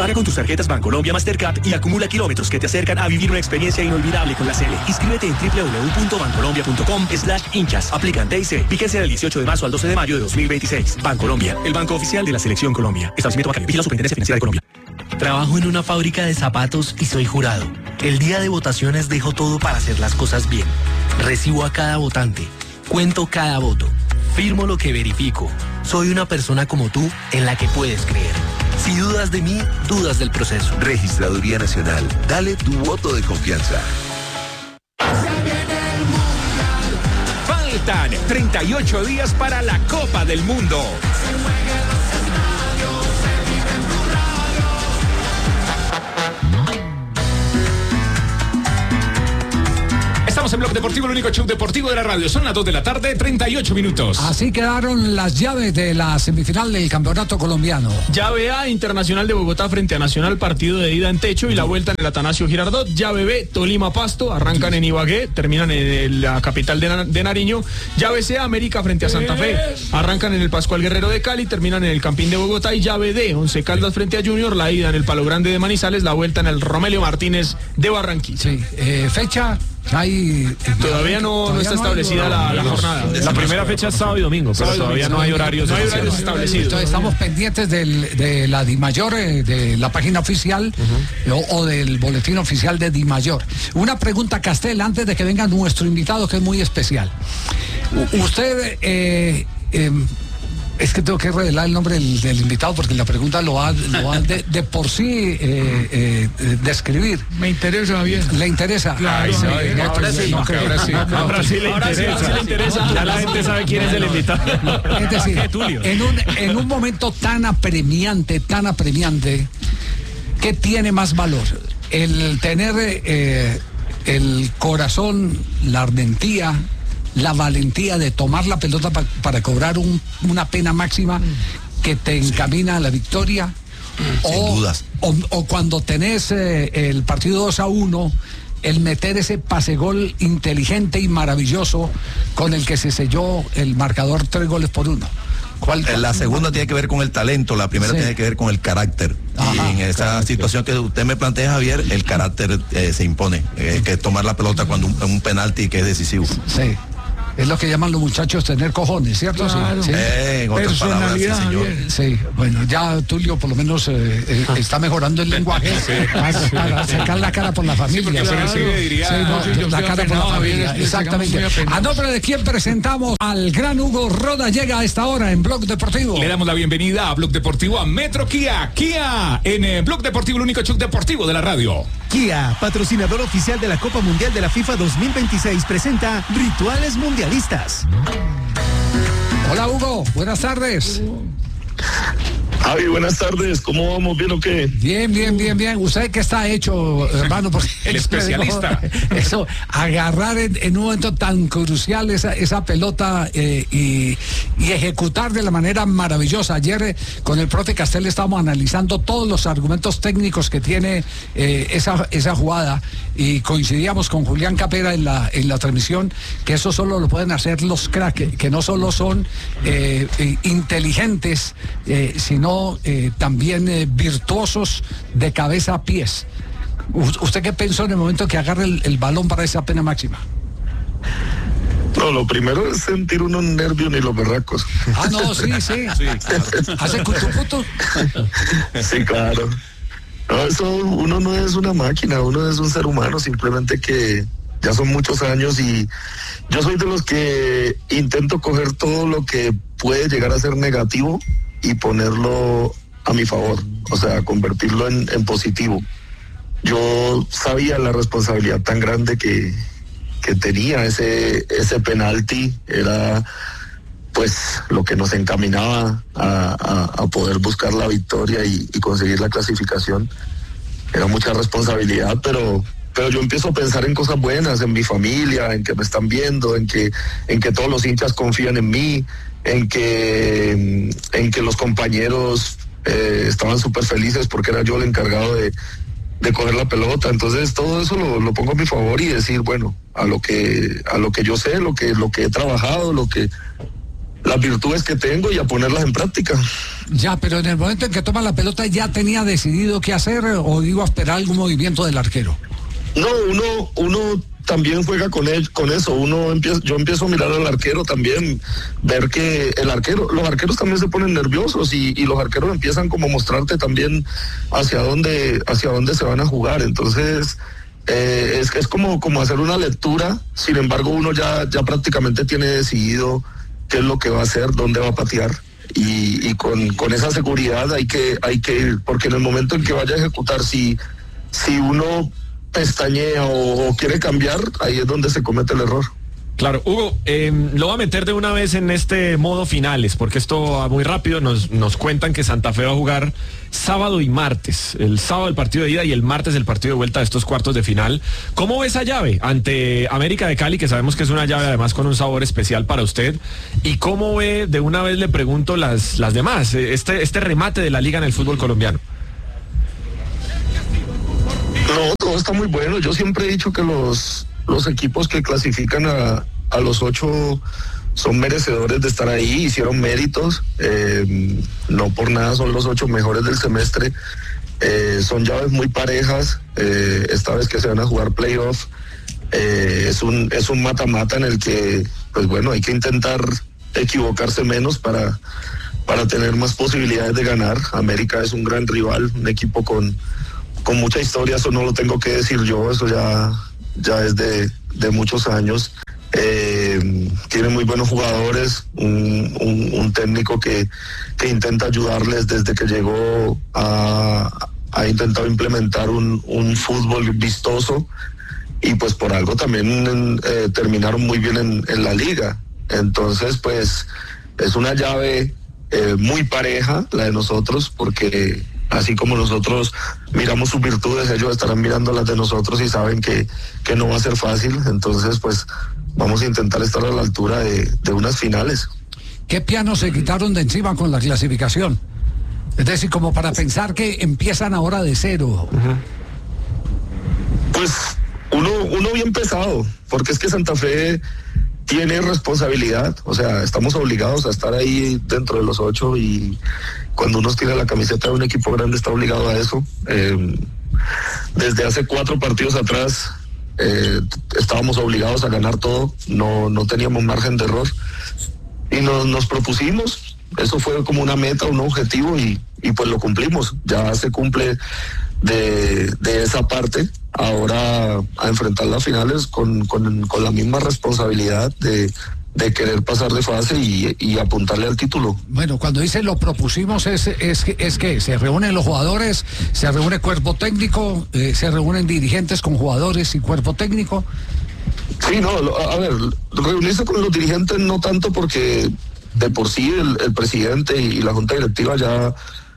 Paga con tus tarjetas Bancolombia Mastercard y acumula kilómetros que te acercan a vivir una experiencia inolvidable con la Cele. Inscríbete en www.bancolombia.com/hinchas. Aplican TIC. Fíjense del 18 de marzo al 12 de mayo de 2026. Bancolombia, el banco oficial de la Selección Colombia. Establecimiento bancario. Vigila Superintendencia Financiera de Colombia. Trabajo en una fábrica de zapatos y soy jurado. El día de votaciones dejo todo para hacer las cosas bien. Recibo a cada votante. Cuento cada voto. Firmo lo que verifico. Soy una persona como tú en la que puedes creer. Si dudas de mí, dudas del proceso. Registraduría Nacional. Dale tu voto de confianza. Faltan 38 días para la Copa del Mundo. Estamos en Blog Deportivo, el único show deportivo de la radio. Son las 2 de la tarde, 38 minutos. Así quedaron las llaves de la semifinal del campeonato colombiano. Llave A, Internacional de Bogotá frente a Nacional, partido de ida en Techo y la vuelta en el Atanasio Girardot. Llave B, Tolima Pasto, arrancan en Ibagué, terminan en la capital de Nariño. Llave C, América frente a Santa Fe, arrancan en el Pascual Guerrero de Cali, terminan en el Campín de Bogotá. Y llave D, Once Caldas frente a Junior, la ida en el Palo Grande de Manizales, la vuelta en el Romelio Martínez de Barranquilla. Sí, fecha. Todavía no está establecida la jornada. La primera fecha es sábado y domingo, pero todavía no hay horarios establecidos. Entonces estamos pendientes de la DIMAYOR, de la página oficial o del boletín oficial de DIMAYOR. Una pregunta, Castel, antes de que venga nuestro invitado, que es muy especial. Usted... es que tengo que revelar el nombre del invitado porque la pregunta lo va de por sí describir. Me interesa bien. ¿Le interesa? Claro, ahora sí le interesa. Ya la gente sabe quién es el invitado. Es decir, en un momento tan apremiante, ¿qué tiene más valor? El tener el corazón, la ardentía, la valentía de tomar la pelota para cobrar una pena máxima que te encamina a la victoria, sin dudas. O cuando tenés el partido 2-1, el meter ese pasegol inteligente y maravilloso con el que se selló el marcador 3-1. La segunda tiene que ver con el talento, la primera tiene que ver con el carácter. Ajá, y en esa situación que usted me plantea, Javier, el carácter se impone, que tomar la pelota cuando un penalti que es decisivo. Sí. Es lo que llaman los muchachos tener cojones, ¿cierto? Claro. Sí. En otras palabras, sí, señor. Sí, bueno, ya Tulio por lo menos está mejorando el lenguaje para sacar la cara por la familia. La cara por la familia, exactamente. A nombre de quien presentamos al gran Hugo Roda, llega a esta hora en Blog Deportivo. Le damos la bienvenida a Blog Deportivo a Metro Kia. Kia en Blog Deportivo, el único show deportivo de la radio. Kia, patrocinador oficial de la Copa Mundial de la FIFA 2026, presenta Rituales Mundialistas. Hola Hugo, buenas tardes. Javi, buenas tardes, ¿cómo vamos? ¿Bien o qué? Bien. ¿Usted qué está hecho, hermano? Porque el especialista. Eso, agarrar en un momento tan crucial esa pelota y ejecutar de la manera maravillosa. Ayer con el profe Castel estábamos analizando todos los argumentos técnicos que tiene esa jugada y coincidíamos con Julián Capera en la transmisión que eso solo lo pueden hacer los cracks, que no solo son inteligentes, sino también virtuosos de cabeza a pies. ¿Usted qué pensó en el momento que agarra el balón para esa pena máxima? No, lo primero es sentir unos nervios ni los berracos. Ah, no, sí. Claro. ¿Hace cutuputo? Sí, claro. No, eso, uno no es una máquina, uno es un ser humano, simplemente que ya son muchos años y yo soy de los que intento coger todo lo que puede llegar a ser negativo y ponerlo a mi favor, o sea, convertirlo en positivo. Yo sabía la responsabilidad tan grande que tenía ese penalti, era pues lo que nos encaminaba a poder buscar la victoria y conseguir la clasificación. Era mucha responsabilidad, pero yo empiezo a pensar en cosas buenas, en mi familia, en que me están viendo, en que todos los hinchas confían en mí, en que los compañeros estaban súper felices porque era yo el encargado de coger la pelota. Entonces todo eso lo pongo a mi favor y decir, bueno, a lo que yo sé, lo que he trabajado, lo que las virtudes que tengo y a ponerlas en práctica. Ya, pero en el momento en que toma la pelota, ¿ya tenía decidido qué hacer o iba a esperar algún movimiento del arquero? No, uno también juega con eso. Yo empiezo a mirar al arquero también, ver que los arqueros también se ponen nerviosos y los arqueros empiezan como a mostrarte también hacia dónde se van a jugar. Entonces es como hacer una lectura. Sin embargo, uno ya prácticamente tiene decidido qué es lo que va a hacer, dónde va a patear. Y con esa seguridad hay que ir, porque en el momento en que vaya a ejecutar, si uno pestañea o quiere cambiar, ahí es donde se comete el error. Claro, Hugo, lo va a meter de una vez en este modo finales, porque esto va muy rápido. Nos cuentan que Santa Fe va a jugar sábado y martes. El sábado el partido de ida y el martes el partido de vuelta de estos cuartos de final. ¿Cómo ve esa llave ante América de Cali, que sabemos que es una llave además con un sabor especial para usted? ¿Y cómo ve, de una vez le pregunto, las demás, este remate de la liga en el fútbol colombiano? No, todo está muy bueno. Yo siempre he dicho que los equipos que clasifican a los 8 son merecedores de estar ahí, hicieron méritos, no por nada son los 8 mejores del semestre. Son llaves muy parejas, esta vez que se van a jugar playoff, es un mata-mata en el que, pues bueno, hay que intentar equivocarse menos para tener más posibilidades de ganar. América es un gran rival, un equipo con mucha historia, eso no lo tengo que decir yo, eso ya es de muchos años. Tiene muy buenos jugadores, un técnico que intenta ayudarles desde que llegó, ha intentado implementar un fútbol vistoso, y pues por algo también terminaron muy bien en la liga. Entonces pues es una llave muy pareja la de nosotros, porque así como nosotros miramos sus virtudes, ellos estarán mirando las de nosotros y saben que no va a ser fácil. Entonces, pues, vamos a intentar estar a la altura de unas finales. ¿Qué piano se quitaron de encima con la clasificación? Es decir, como para pensar que empiezan ahora de cero. Pues, uno bien pesado, porque es que Santa Fe tiene responsabilidad, o sea, estamos obligados a estar ahí dentro de los 8, y cuando uno tiene la camiseta de un equipo grande está obligado a eso. Desde hace 4 partidos atrás estábamos obligados a ganar todo, no teníamos margen de error, y nos propusimos, eso fue como una meta, un objetivo, y pues lo cumplimos. Ya se cumple de esa parte. Ahora a enfrentar las finales con la misma responsabilidad de querer pasar de fase y apuntarle al título. Bueno, cuando dice lo propusimos es que se reúnen los jugadores, se reúne cuerpo técnico, se reúnen dirigentes con jugadores y cuerpo técnico. Sí, no, a ver, reunirse con los dirigentes no tanto, porque de por sí el presidente y la junta directiva ya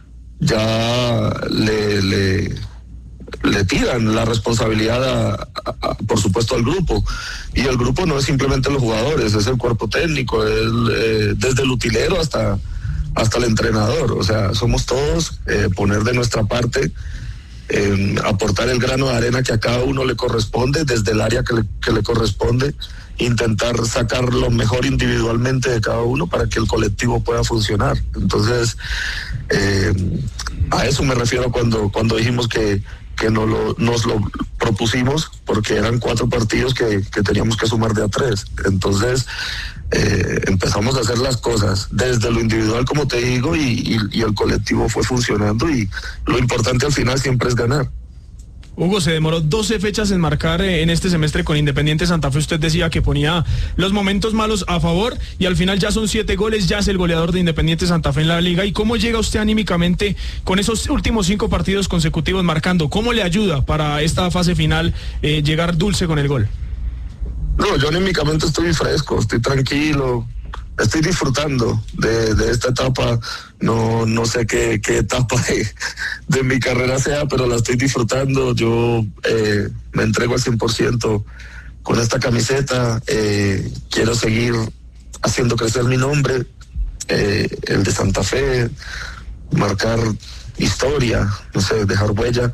le tiran la responsabilidad por supuesto al grupo, y el grupo no es simplemente los jugadores, es el cuerpo técnico, desde el utilero hasta el entrenador. O sea, somos todos, poner de nuestra parte, aportar el grano de arena que a cada uno le corresponde, desde el área que le corresponde, intentar sacar lo mejor individualmente de cada uno para que el colectivo pueda funcionar. Entonces, a eso me refiero cuando dijimos que nos lo propusimos, porque eran 4 partidos que teníamos que sumar de a 3. Entonces empezamos a hacer las cosas desde lo individual, como te digo, y el colectivo fue funcionando, y lo importante al final siempre es ganar. Hugo, se demoró 12 fechas en marcar en este semestre con Independiente Santa Fe. Usted decía que ponía los momentos malos a favor, y al final ya son 7 goles, ya es el goleador de Independiente Santa Fe en la liga. ¿Y cómo llega usted anímicamente con esos últimos 5 partidos consecutivos marcando? ¿Cómo le ayuda para esta fase final llegar dulce con el gol? No, yo anímicamente estoy fresco, estoy tranquilo, estoy disfrutando de esta etapa. No sé qué etapa de mi carrera sea, pero la estoy disfrutando. Yo me entrego al 100% con esta camiseta. Quiero seguir haciendo crecer mi nombre, el de Santa Fe, marcar historia, no sé, dejar huella.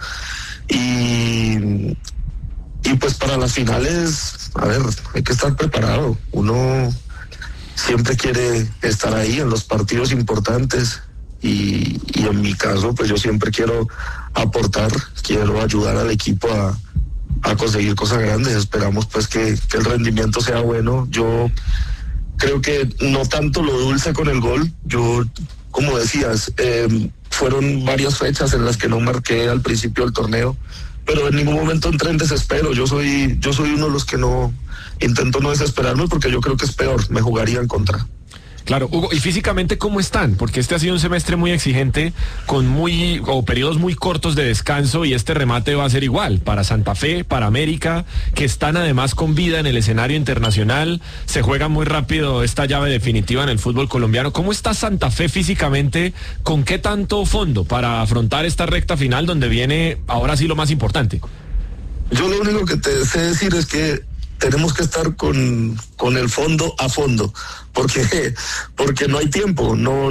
Y pues para las finales, a ver, hay que estar preparado. Uno siempre quiere estar ahí en los partidos importantes y en mi caso pues yo siempre quiero aportar, quiero ayudar al equipo a conseguir cosas grandes. Esperamos pues que el rendimiento sea bueno. Yo creo que no tanto lo dulce con el gol, yo como decías, fueron varias fechas en las que no marqué al principio del torneo, pero en ningún momento entré en desespero. Yo soy uno de los que no intento no desesperarme, porque yo creo que es peor, me jugaría en contra. Claro, Hugo, ¿y físicamente cómo están? Porque este ha sido un semestre muy exigente, con periodos muy cortos de descanso, y este remate va a ser igual para Santa Fe, para América, que están además con vida en el escenario internacional. Se juega muy rápido esta llave definitiva en el fútbol colombiano. ¿Cómo está Santa Fe físicamente? ¿Con qué tanto fondo para afrontar esta recta final donde viene ahora sí lo más importante? Yo lo único que te sé decir es que tenemos que estar con el fondo a fondo, porque no hay tiempo, no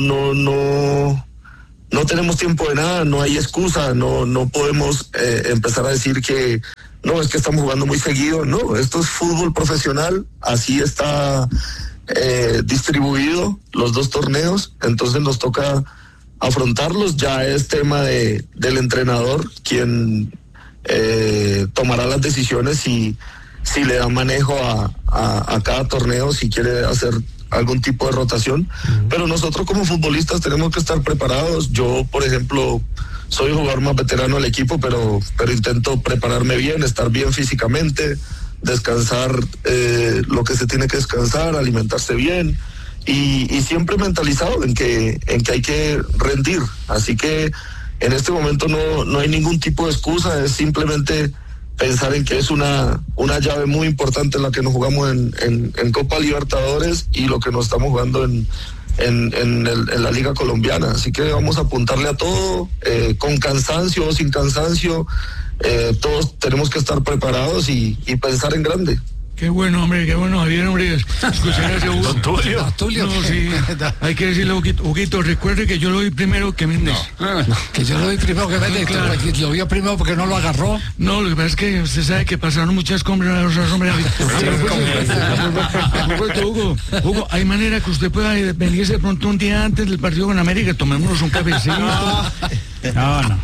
tenemos tiempo de nada, no hay excusa, no podemos empezar a decir que no, es que estamos jugando muy seguido. No, esto es fútbol profesional, así está distribuido los dos torneos, entonces nos toca afrontarlos. Ya es tema del entrenador quien tomará las decisiones si le da manejo a cada torneo, si quiere hacer algún tipo de rotación, pero nosotros como futbolistas tenemos que estar preparados. Yo, por ejemplo, soy jugador más veterano del equipo, pero intento prepararme bien, estar bien físicamente, descansar lo que se tiene que descansar, alimentarse bien y siempre mentalizado en que hay que rendir. Así que en este momento no hay ningún tipo de excusa, es simplemente pensar en que es una llave muy importante en la que nos jugamos en Copa Libertadores y lo que nos estamos jugando en la Liga Colombiana. Así que vamos a apuntarle a todo, con cansancio o sin cansancio, todos tenemos que estar preparados y pensar en grande. Qué bueno, hombre, qué bueno, Javier, hombre, escuchar a ese Hugo. Don Tulio. No, sí, hay que decirle, Huguito, recuerde que yo lo doy primero que Méndez. Que yo lo doy primero que Méndez, claro. Lo vio primero porque no lo agarró. No, lo que pasa es que usted sabe que pasaron muchas compras, Hugo, hay manera que usted pueda venirse de pronto un día antes del partido con América, tomémonos un cafecito. No.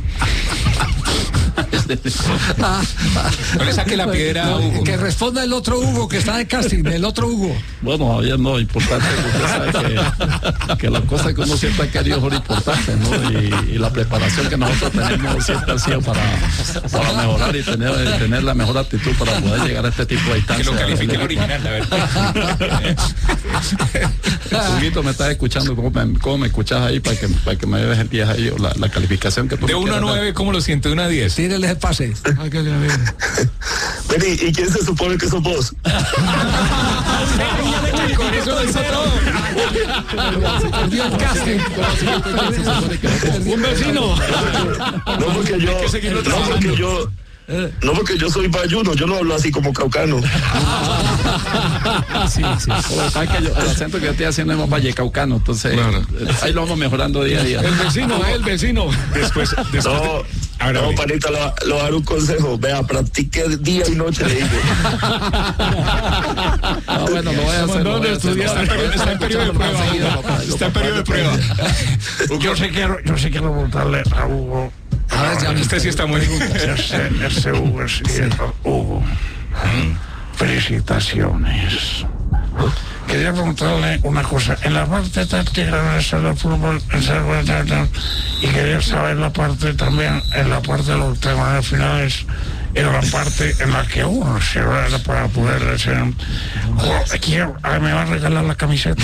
No le saque la piedra a Hugo. Que responda el otro Hugo, que está de casting, el otro Hugo. Bueno, Javier, no, importante, usted sabe que las cosas que uno siempre ha querido son importantes, ¿no? Y la preparación que nosotros tenemos siempre ha sido para mejorar y tener la mejor actitud para poder llegar a este tipo de instancias. Que lo califique el original, la verdad. Huguito, me estás escuchando, ¿cómo me escuchas ahí para que me dejes el 10 ahí, la calificación que tú de 1 a 9, ¿cómo lo siente? 1 a 10. Tírele el pase. Vení, ¿y quién se supone que sos vos? Con eso lo hizo todo. Perdió el casting. Un vecino. No, porque yo soy bayuno, yo no hablo así como caucano. Sí. El acento que yo estoy haciendo es más vallecaucano, entonces claro. Ahí lo vamos mejorando día a día. El vecino. Después. No, panita, le voy a dar un consejo. Vea, practique día y noche, le digo. Bueno, lo voy a hacer. Está en periodo de prueba. Está en periodo de prueba. Yo sé que preguntarle a Hugo. Usted sí está muy... Ese Hugo es Hugo. Felicitaciones. Quería preguntarle una cosa. En la parte táctica del fútbol, y quería saber la parte también, en la parte de los temas finales, en la parte en la que uno se va para poder decir, me va a regalar la camiseta.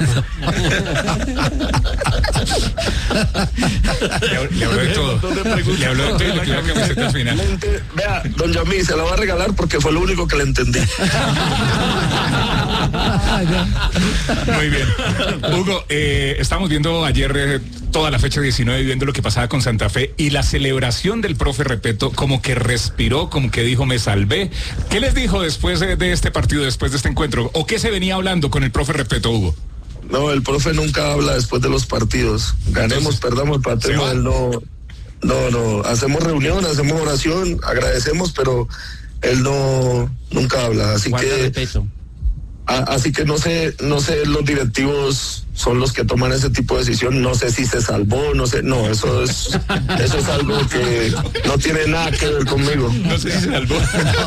Le habló de todo. Le habló de todo y le quiero la camiseta al final. Vea, don Yamí, se la va a regalar porque fue lo único que le entendí. Muy bien. Hugo, estamos viendo ayer toda la fecha 19, viendo lo que pasaba con Santa Fe y la celebración del profe Repetto, como que respiró, como que dijo, me salvé. ¿Qué les dijo después de este partido, después de este encuentro? ¿O qué se venía hablando con el profe Repetto, Hugo? No, el profe nunca habla después de los partidos. Ganemos, perdamos, empatemos, él no. Hacemos reunión, hacemos oración, agradecemos, pero él nunca habla. Así que... Así que no sé, los directivos son los que toman ese tipo de decisión. No sé si se salvó, eso es algo que no tiene nada que ver conmigo. No sé si se salvó.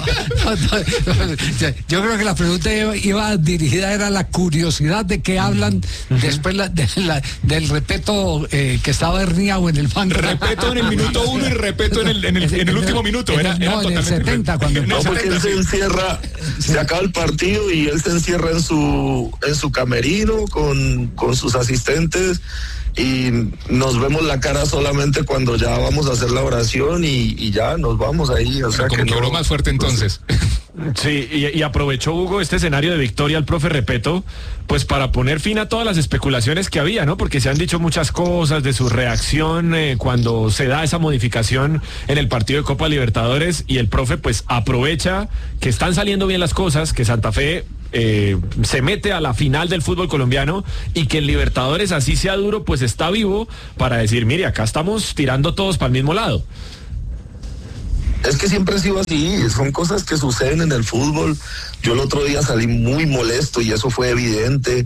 Yo creo que la pregunta iba dirigida era la curiosidad de que hablan después del repeto que estaba herniado en el banco. Repeto en el minuto 1 y repeto en el último minuto. En el 70 cuando porque él se encierra, se acaba el partido y él se encierra en su camerino con sus asistentes y nos vemos la cara solamente cuando ya vamos a hacer la oración y ya nos vamos ahí. O sea, como que habló más fuerte entonces. Sí, y aprovechó Hugo este escenario de victoria al profe Repeto, pues para poner fin a todas las especulaciones que había, ¿no? Porque se han dicho muchas cosas de su reacción cuando se da esa modificación en el partido de Copa Libertadores y el profe pues aprovecha que están saliendo bien las cosas, que Santa Fe se mete a la final del fútbol colombiano y que el Libertadores, así sea duro, pues está vivo para decir, mire, acá estamos tirando todos para el mismo lado. Es que siempre ha sido así, son cosas que suceden en el fútbol. Yo el otro día salí muy molesto y eso fue evidente.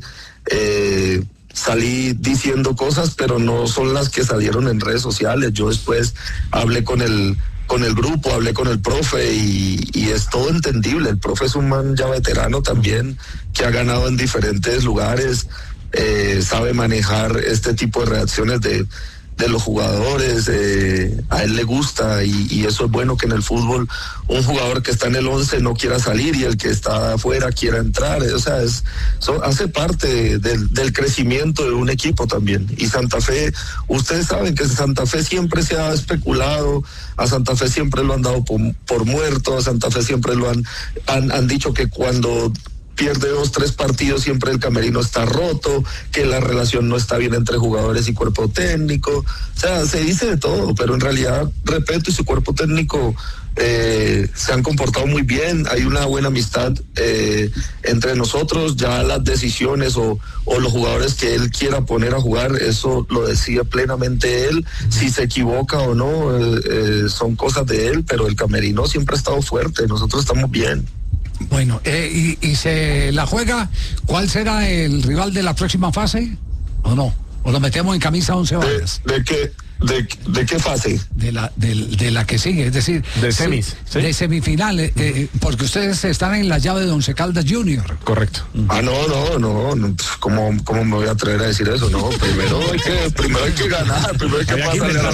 Salí diciendo cosas, pero no son las que salieron en redes sociales. Yo después hablé con el grupo, hablé con el profe y es todo entendible. El profe es un man ya veterano también, que ha ganado en diferentes lugares, sabe manejar este tipo de reacciones de los jugadores, a él le gusta y eso es bueno, que en el fútbol un jugador que está en el 11 no quiera salir y el que está afuera quiera entrar. O sea, hace parte del crecimiento de un equipo también. Y Santa Fe, ustedes saben que Santa Fe siempre se ha especulado, a Santa Fe siempre lo han dado por muerto, a Santa Fe siempre lo han dicho que cuando pierde 2-3 partidos siempre el camerino está roto, que la relación no está bien entre jugadores y cuerpo técnico. O sea, se dice de todo, pero en realidad Repeto y su cuerpo técnico se han comportado muy bien. Hay una buena amistad entre nosotros. Ya las decisiones o los jugadores que él quiera poner a jugar, eso lo decide plenamente él. Si se equivoca o no, son cosas de él, pero el camerino siempre ha estado fuerte, nosotros estamos bien. Bueno, y se la juega, ¿cuál será el rival de la próxima fase? ¿O no? ¿O lo metemos en camisa 11 varas? ¿De qué fase? De la que sigue, es decir, de semis, ¿sí? De semifinales, porque ustedes están en la llave de Once Caldas Junior. Correcto. No, ¿cómo me voy a atrever a decir eso? No, primero hay que ganar, primero hay que pasar a la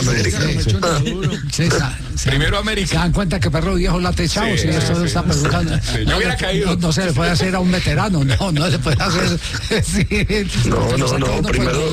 América. Primero América. ¿Se dan cuenta que perro viejo late echado? Sí, si esto sí, está preguntando. Sí, yo hubiera caído. No se le puede hacer a un veterano, no se puede hacer. Sí, no,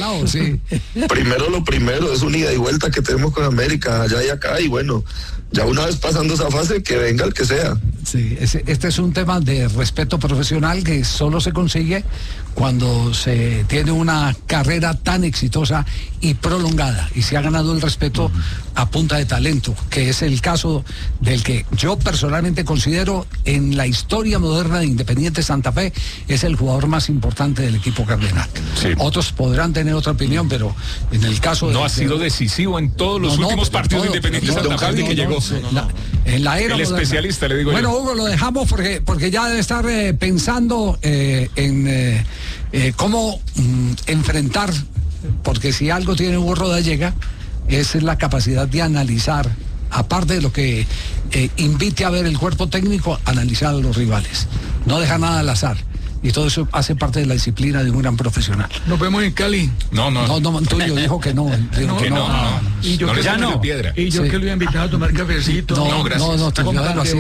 primero lo primero, es un ida y vuelta que tenemos con América, allá y acá, y bueno, ya una vez pasando esa fase, que venga el que sea. Sí, este es un tema de respeto profesional que solo se consigue cuando se tiene una carrera tan exitosa y prolongada y se ha ganado el respeto a punta de talento, que es el caso del que yo personalmente considero en la historia moderna de Independiente Santa Fe es el jugador más importante del equipo cardenal. Sí. Otros podrán tener otra opinión, pero en el caso ha sido decisivo en todos los últimos partidos de Independiente Santa Fe desde que llegó. En la era el moderna. Especialista, le digo bueno, yo. Hugo, lo dejamos porque ya debe estar pensando en cómo enfrentar, porque si algo tiene Hugo Rodallega es la capacidad de analizar, aparte de lo que invite a ver el cuerpo técnico, analizar a los rivales, no deja nada al azar. Y todo eso hace parte de la disciplina de un gran profesional. Nos vemos en Cali. No, Tulio dijo que no. No. Y yo que ya no. Y yo que lo iba a invitar a tomar cafecito. No, gracias. No, Tulio, así.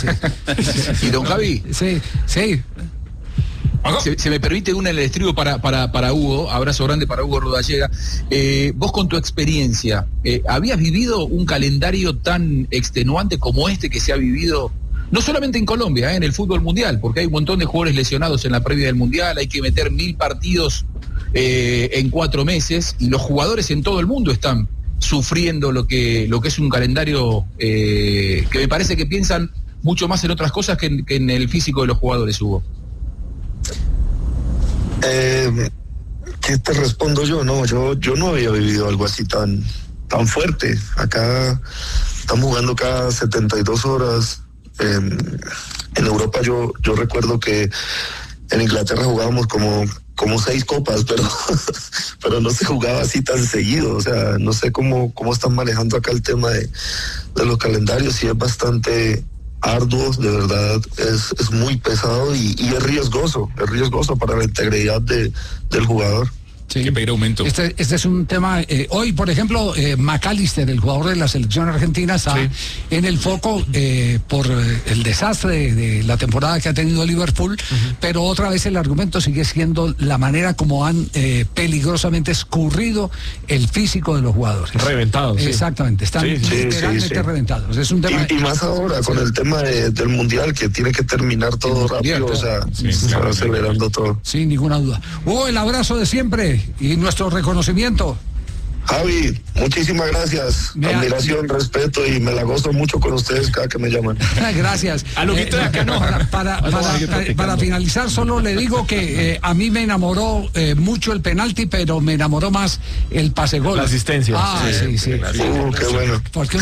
¿Y don Javi? Sí. Se me permite una en el estribo para Hugo, abrazo grande para Hugo Rodallega. Vos con tu experiencia, ¿habías vivido un calendario tan extenuante como este que se ha vivido, no solamente en Colombia, en el fútbol mundial, porque hay un montón de jugadores lesionados en la previa del mundial, hay que meter 1000 partidos en 4 meses, y los jugadores en todo el mundo están sufriendo lo que es un calendario que me parece que piensan mucho más en otras cosas que en el físico de los jugadores, Hugo? ¿Qué te respondo yo? No, yo no había vivido algo así tan fuerte. Acá estamos jugando cada 72 horas. En Europa yo recuerdo que en Inglaterra jugábamos como 6 copas, pero no se jugaba así tan seguido. O sea, no sé cómo están manejando acá el tema de los calendarios, y es bastante arduo, de verdad, es muy pesado y es riesgoso para la integridad del jugador. Sí. Que pedir aumento. Este es un tema. Hoy, por ejemplo, McAllister, el jugador de la selección argentina, está en el foco por el desastre de la temporada que ha tenido Liverpool, pero otra vez el argumento sigue siendo la manera como han peligrosamente escurrido el físico de los jugadores. Reventados. Exactamente, están literalmente reventados. Es un tema. Y más ahora con el tema del Mundial, que tiene que terminar todo rápido, o sea, está acelerando todo. Sin ninguna duda. Hugo, el abrazo de siempre y nuestro reconocimiento. Javi, muchísimas gracias. Admiración, respeto, y me la gozo mucho con ustedes cada que me llaman. Gracias. A lo que de acá no. Para finalizar, solo le digo que a mí me enamoró mucho el penalti, pero me enamoró más el pase gol. La asistencia. Sí. Qué bueno. Porque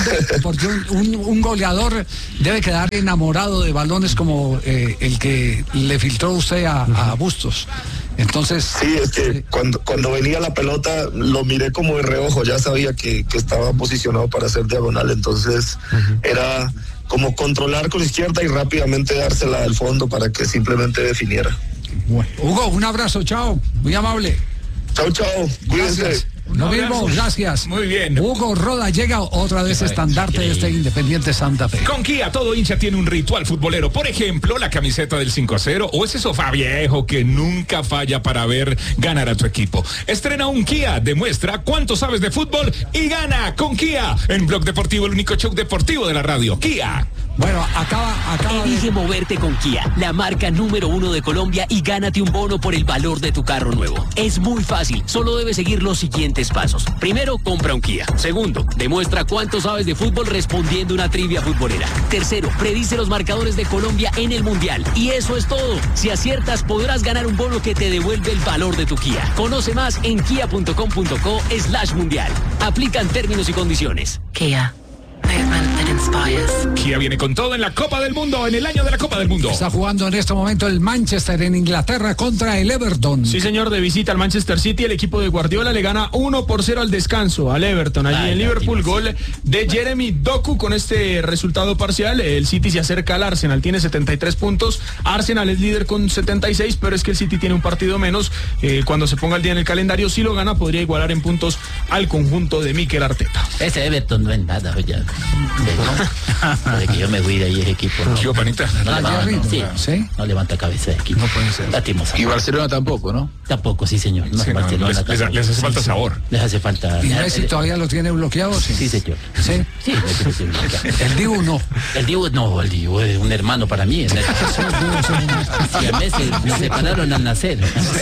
un goleador debe quedar enamorado de balones como el que le filtró usted a Bustos. Entonces. Sí, es que cuando venía la pelota lo miré como de reojo, ya sabía que estaba posicionado para hacer diagonal, entonces era como controlar con la izquierda y rápidamente dársela al fondo para que simplemente definiera. Bueno. Hugo, un abrazo, chao, muy amable. Chao, cuídense. Gracias. Lo mismo, gracias. Muy bien. Hugo Roda llega otra vez estandarte de este Independiente Santa Fe. Con Kia, todo hincha tiene un ritual futbolero. Por ejemplo, la camiseta del 5-0 o ese sofá viejo que nunca falla para ver ganar a tu equipo. Estrena un Kia, demuestra cuánto sabes de fútbol y gana con Kia. En Blog Deportivo, el único show deportivo de la radio. Kia. Bueno, acaba Elige moverte con Kia, la marca número 1 de Colombia, y gánate un bono por el valor de tu carro nuevo. Es muy fácil, solo debes seguir los siguientes pasos. Primero, compra un Kia. Segundo, demuestra cuánto sabes de fútbol respondiendo una trivia futbolera. Tercero, predice los marcadores de Colombia en el Mundial. Y eso es todo. Si aciertas, podrás ganar un bono que te devuelve el valor de tu Kia. Conoce más en kia.com.co/mundial. Aplican términos y condiciones. Kia. Movement that inspires. Kia viene con todo en la Copa del Mundo, en el año de la Copa del Mundo. Está jugando en este momento el Manchester en Inglaterra contra el Everton. Sí, señor, de visita al Manchester City. El equipo de Guardiola le gana 1-0 al descanso al Everton. Allí en Liverpool, gol de Jeremy Doku. Con este resultado parcial, el City se acerca al Arsenal. Tiene 73 puntos. Arsenal es líder con 76, pero es que el City tiene un partido menos. Cuando se ponga el día en el calendario, si lo gana, podría igualar en puntos al conjunto de Mikel Arteta. Ese Everton no es nada, oye. De que yo me voy de ahí ese equipo. ¿Qué panita? No levanta cabeza de equipo. No puede ser. Y Barcelona tampoco, ¿no? Tampoco, sí, señor. No, Sí, no, Barcelona les hace falta sabor. Les hace falta. ¿Y Messi todavía lo tiene bloqueado? Sí, señor. ¿Sí? Sí, Messi lo tiene bloqueado. El Dibu no. El Dibu no, el Dibu es un hermano para mí. Sí, a Messi me separaron al nacer.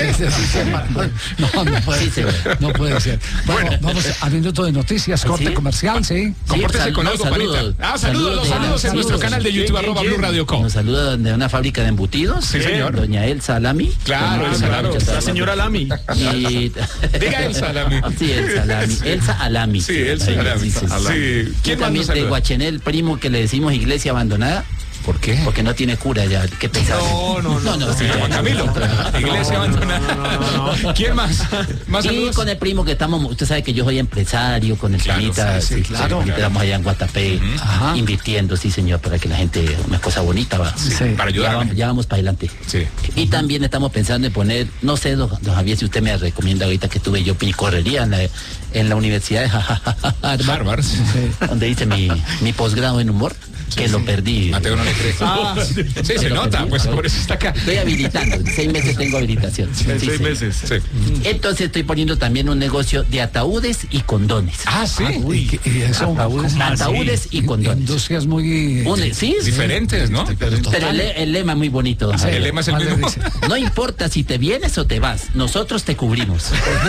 No puede ser. Bueno, vamos a minuto de noticias, corte comercial, sí. Compórtese con algo, panita. Saludos en nuestro canal de YouTube, @Blue Radio Co. Nos saluda de una fábrica de embutidos. Sí, señor. Doña Elsa Alami. Claro. La señora Alami. Diga Elsa Alami. Sí, Elsa Alami. Elsa Alami. Sí, Elsa Alami. Sí. ¿Quién también de Guachenel, primo que le decimos iglesia abandonada? ¿Por qué? Porque no tiene cura ya. ¿Qué pensás? No. Sí, Juan Camilo. Iglesia abandonada. No. ¿Quién más? ¿Más Y saludos? con el primo que estamos, usted sabe que yo soy empresario, con el primita, claro. Estamos allá en Guatapé, invirtiendo, sí señor, para que la gente, una cosa bonita va. Para ayudar. Ya vamos para adelante. Sí. Y también estamos pensando en poner, no sé, don Javier, si usted me recomienda ahorita que estuve yo correría en la Universidad de Harvard, donde hice mi posgrado en humor, que lo perdí. Mateo no le cree. Sí, se nota, pues por eso está acá. Estoy habilitando, 6 meses tengo habilitación. 6 meses. Sí. Entonces estoy poniendo también un negocio de ataúdes y condones. Sí. Y eso, ataúdes y condones. Industrias muy diferentes, ¿no? Pero el lema es muy bonito. El lema es el mismo. No importa si te vienes o te vas, nosotros te cubrimos.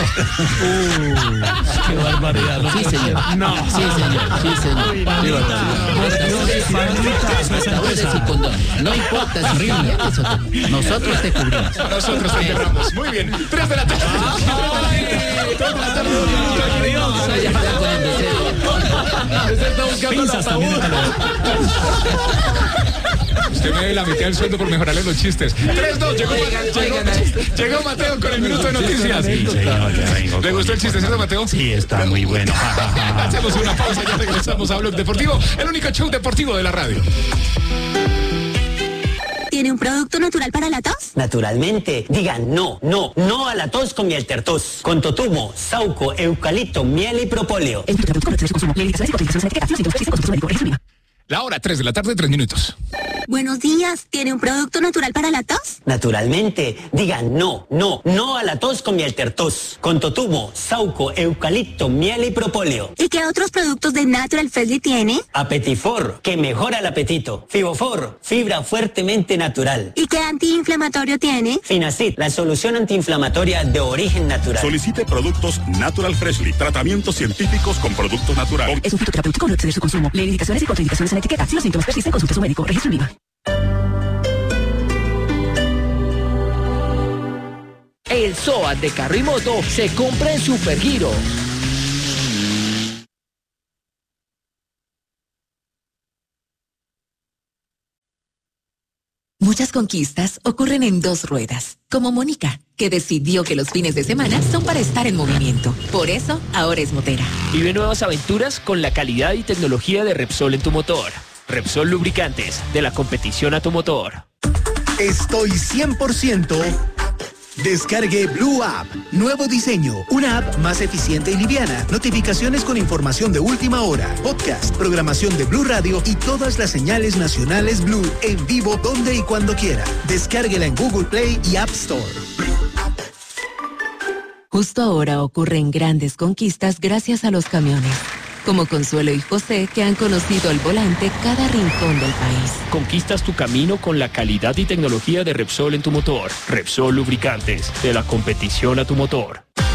Qué barbaridad. Sí, señor. Sí, señor. Ataúdes y condones. No importa si te vienes o te vas, nosotros te cubrimos. Nosotros te enterramos. Muy bien. 3 de la tarde. Está buscando el ataúd. usted me debe la mitad del sueldo por mejorarle los chistes. 3-2, llegó Mateo con el minuto de noticias. Sí, señor, ya vengo. ¿Le gustó el chiste, cierto, Mateo? Sí, está muy bueno. Hacemos una pausa, ya regresamos a Blog Deportivo, el único show deportivo de la radio. ¿Tiene un producto natural para la tos? Naturalmente. Digan no a la tos con miel tertos. Con totumo, sauco, eucalipto, miel y propóleo. La hora 3 de la tarde, 3 minutos. Buenos días. ¿Tiene un producto natural para la tos? Naturalmente. Digan no a la tos con miel tertos. Con totumo, sauco, eucalipto, miel y propóleo. ¿Y qué otros productos de Natural Freshly tiene? Apetifor, que mejora el apetito. Fibofor, fibra fuertemente natural. ¿Y qué antiinflamatorio tiene? Finacid, la solución antiinflamatoria de origen natural. Solicite productos Natural Freshly, tratamientos científicos con productos naturales. Es un fitoterapéutico, no exceder su consumo. Lee indicaciones y contraindicaciones en la etiqueta. Si los síntomas persisten, consulte a su médico. Registro IVA. El SOAT de carro y moto se compra en Supergiro. Muchas conquistas ocurren en dos ruedas, como Mónica, que decidió que los fines de semana son para estar en movimiento. Por eso, ahora es motera. Vive nuevas aventuras con la calidad y tecnología de Repsol en tu motor. Repsol Lubricantes, de la competición a tu motor. Estoy 100%. Descargue Blue App. Nuevo diseño. Una app más eficiente y liviana. Notificaciones con información de última hora. Podcast, programación de Blue Radio y todas las señales nacionales Blue en vivo donde y cuando quiera. Descárguela en Google Play y App Store. Justo ahora ocurren grandes conquistas gracias a los camiones, como Consuelo y José, que han conocido al volante cada rincón del país. Conquistas tu camino con la calidad y tecnología de Repsol en tu motor. Repsol Lubricantes, de la competición a tu motor.